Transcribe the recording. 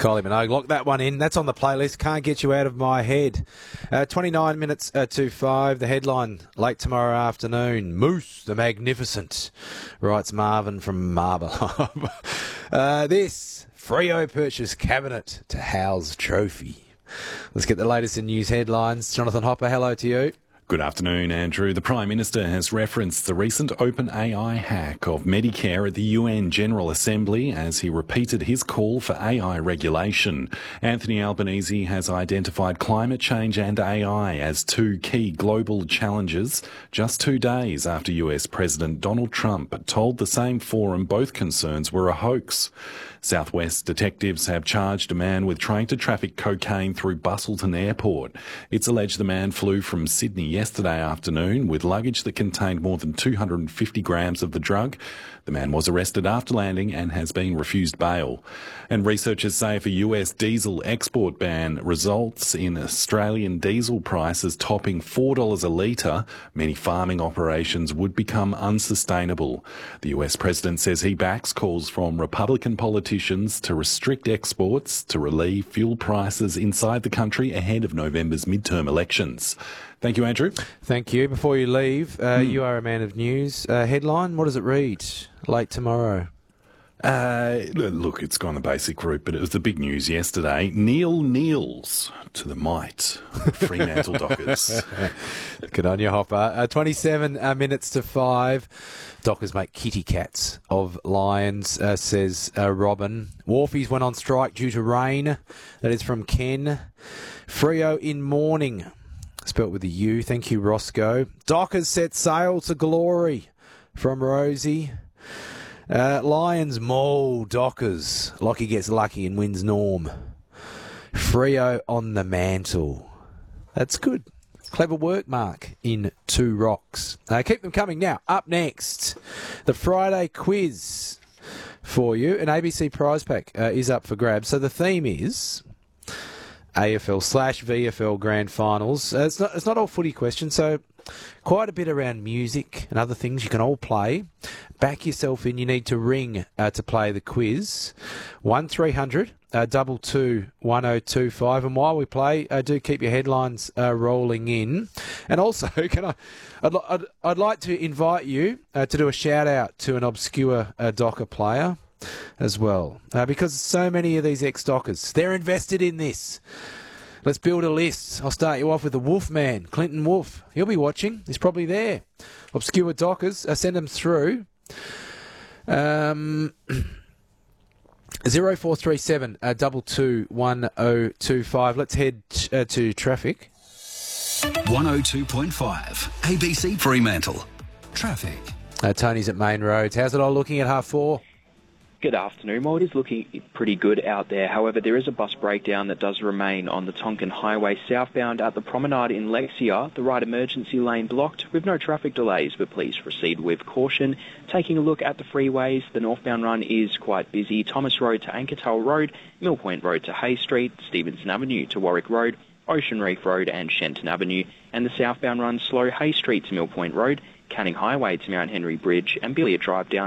Kylie Minogue, lock that one in. That's on the playlist. Can't get you out of my head. 29 minutes to 5. The headline late tomorrow afternoon. Moose the Magnificent, writes Marvin from Marble. This Freo purchase cabinet to house trophy. Let's get the latest in news headlines. Jonathan Hopper, hello to you. Good afternoon, Andrew. The Prime Minister has referenced the recent OpenAI hack of Medicare at the UN General Assembly as he repeated his call for AI regulation. Anthony Albanese has identified climate change and AI as two key global challenges just 2 days after US President Donald Trump told the same forum both concerns were a hoax. Southwest detectives have charged a man with trying to traffic cocaine through Busselton Airport. It's alleged the man flew from Sydney yesterday afternoon with luggage that contained more than 250 grams of the drug. The man was arrested after landing and has been refused bail. And researchers say if a US diesel export ban results in Australian diesel prices topping $4 a litre, many farming operations would become unsustainable. The US president says he backs calls from Republican politicians to restrict exports to relieve fuel prices inside the country ahead of November's midterm elections. Thank you, Andrew. Thank you. Before you leave, you are a man of news. Headline, what does it read? Late tomorrow. Look, it's gone the basic route, but it was the big news yesterday. Neil kneels to the might. Fremantle Dockers. Good on you, Hopper. 27 minutes to 5. Dockers make kitty cats of Lions, says Robin. Wharfies went on strike due to rain. That is from Ken. Freo in mourning. Spelt with a U. Thank you, Roscoe. Dockers set sail to glory from Rosie. Lions maul Dockers. Lockie gets lucky and wins Norm. Freo on the mantle. That's good. Clever work, Mark, in 2 rocks. Keep them coming now. Up next, the Friday quiz for you. An ABC prize pack is up for grabs. So the theme is AFL/VFL Grand Finals. It's not all footy questions, so quite a bit around music and other things you can all play. Back yourself in. You need to ring to play the quiz. 1300 22 1025. And while we play, do keep your headlines rolling in. And also, I'd like to invite you to do a shout out to an obscure Docker player as well, because so many of these ex-Dockers, they're invested in this. Let's build a list. I'll start you off with the Wolf Man, Clinton Wolf. He'll be watching. He's probably there. Obscure Dockers, send them through. 0437 22 1025. Let's head to traffic. 102.5 ABC Fremantle. Traffic. Tony's at Main Roads. How's it all looking at 4:30? Good afternoon. Well, it is looking pretty good out there. However, there is a bus breakdown that does remain on the Tonkin Highway southbound at the Promenade in Lexia. The right emergency lane blocked with no traffic delays, but please proceed with caution. Taking a look at the freeways, the northbound run is quite busy. Thomas Road to Ankertale Road, Mill Point Road to Hay Street, Stevenson Avenue to Warwick Road, Ocean Reef Road and Shenton Avenue, and the southbound run slow Hay Street to Mill Point Road, Canning Highway to Mount Henry Bridge and Billiard Drive down